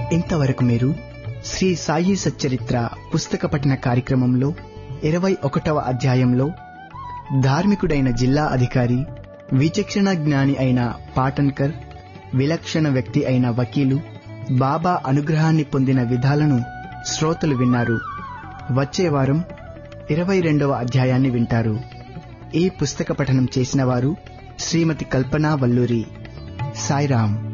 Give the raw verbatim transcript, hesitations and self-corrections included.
ఇంతవరకు మీరు శ్రీ సాయి సచ్చరిత్ర పుస్తక పఠన కార్యక్రమంలో ఇరవై ఒకటవ అధ్యాయంలో ధార్మికుడైన జిల్లా అధికారి, విచక్షణ జ్ఞాని అయిన పాటన్కర్, విలక్షణ వ్యక్తి అయిన వకీలు బాబా అనుగ్రహాన్ని పొందిన విధాలను శ్రోతలు విన్నారు. వచ్చే వారం ఇరవై రెండవ అధ్యాయాన్ని వింటారు. ఈ పుస్తక పఠనం చేసిన వారు శ్రీమతి కల్పనా వల్లూరి. సాయిరాం.